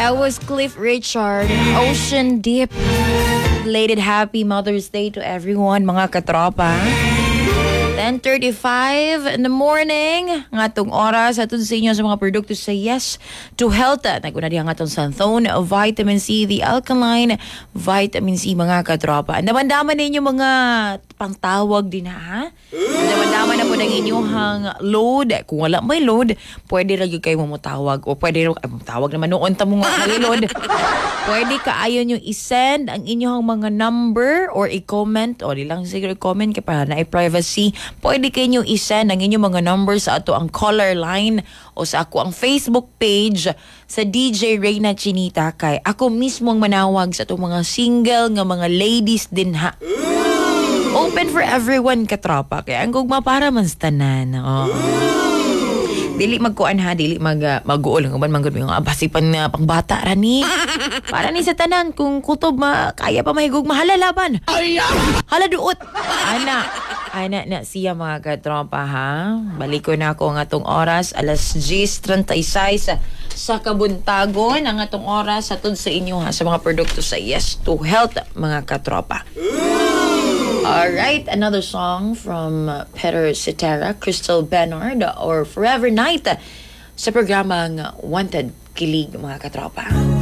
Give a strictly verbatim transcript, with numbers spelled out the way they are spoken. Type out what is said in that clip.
That was Cliff Richard, Ocean Deep. Belated happy Mother's Day to everyone, mga katropa. ten thirty-five in the morning. Nga tong oras atun sa inyo sa mga produkto sa Yes to Health. Naguna diha nga tong Santhone, Vitamin C, the Alkaline Vitamin C, mga katropa. Andaman-daman ninyo mga pangtawag din ha. Andaman-daman na po ng inyong load. Kung wala may load, pwede ra gyud kayo mamutawag o pwede ra ay, tawag naman noon ta mo nga load. Pwede ka ayon yung i-send ang inyong mga number or i-comment o di lang siguro i-comment kay para na i-privacy. Pwede kayo i-send ang inyong mga number sa ato ang caller line o sa ako ang Facebook page sa D J Reyna Chinita kay ako mismo ang manawag sa itong mga single nga mga ladies din ha. Open for everyone, katropa. Kaya ang gugma para man sa tanan. Oh. Dili magkuan ha, dili mag uh, mag-uol ng uban manggod yung abasipan na pangbata ra ni. Para ni sa tanan kung kutob ma kaya pa mahigog mahalalaban. Hala duot. Ana. Ana na siya mga katropa ha. Balik ko na ako ang atong oras alas ten thirty-six sa kabuntagon ang atong oras atod sa inyo ha sa mga produkto sa Yes to Health, mga katropa. Alright, another song from uh, Peter Cetera, Crystal Bernard, or Forever Night sa programang Wanted Kilig, mga katropa.